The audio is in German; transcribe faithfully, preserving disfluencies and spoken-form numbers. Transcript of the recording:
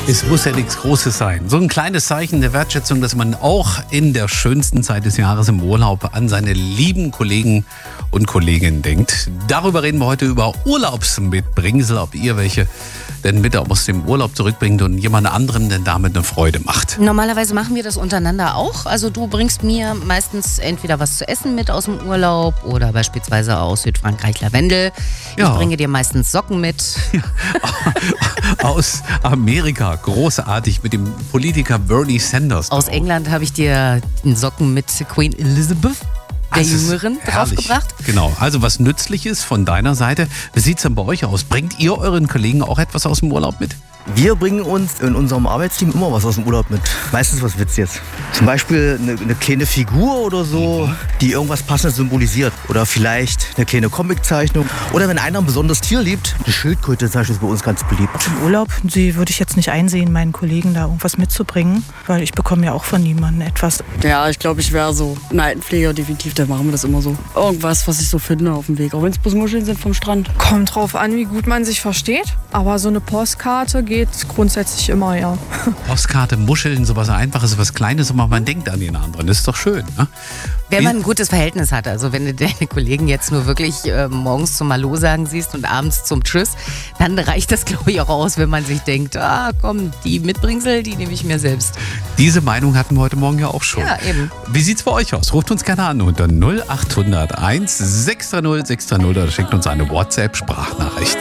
Es muss ja nichts Großes sein. So ein kleines Zeichen der Wertschätzung, dass man auch in der schönsten Zeit des Jahres im Urlaub an seine lieben Kollegen und Kolleginnen denkt. Darüber reden wir heute über Urlaubsmitbringsel, ob ihr welche denn mit aus dem Urlaub zurückbringt und jemand anderem denn damit eine Freude macht. Normalerweise machen wir das untereinander auch. Also du bringst mir meistens entweder was zu essen mit aus dem Urlaub oder beispielsweise aus Südfrankreich Lavendel. Ja. Ich bringe dir meistens Socken mit. Aus Amerika, großartig, mit dem Politiker Bernie Sanders. Aus drauf. England habe ich dir Socken mit Queen Elizabeth, der Das ist Jüngeren, herrlich. draufgebracht. Genau, also was Nützliches von deiner Seite. Wie sieht es denn bei euch aus? Bringt ihr euren Kollegen auch etwas aus dem Urlaub mit? Wir bringen uns in unserem Arbeitsteam immer was aus dem Urlaub mit. Meistens was Witziges. Zum Beispiel eine, eine kleine Figur oder so, die irgendwas Passendes symbolisiert. Oder vielleicht eine kleine Comiczeichnung. Oder wenn einer ein besonderes Tier liebt, eine Schildkröte zum Beispiel ist bei uns ganz beliebt. Im Urlaub sie würde ich jetzt nicht einsehen, meinen Kollegen da irgendwas mitzubringen, weil ich bekomme ja auch von niemandem etwas. Ja, ich glaube, ich wäre so ein Altenpfleger, definitiv, da machen wir das immer so. Irgendwas, was ich so finde auf dem Weg, auch wenn es bloß Muscheln sind vom Strand. Kommt drauf an, wie gut man sich versteht. Aber so eine Postkarte geht grundsätzlich immer, ja. Postkarte, Muscheln, sowas Einfaches, was Kleines, aber man denkt an den anderen. Das ist doch schön, ne? Wenn Wie- man ein gutes Verhältnis hat, also wenn du deine Kollegen jetzt nur wirklich äh, morgens zum Hallo sagen siehst und abends zum Tschüss, dann reicht das, glaube ich, auch aus, wenn man sich denkt, ah komm, die Mitbringsel, die nehme ich mir selbst. Diese Meinung hatten wir heute Morgen ja auch schon. Ja, eben. Wie sieht's bei euch aus? Ruft uns gerne an unter null acht null null eins sechs drei null sechs drei null oder schickt uns eine WhatsApp-Sprachnachricht.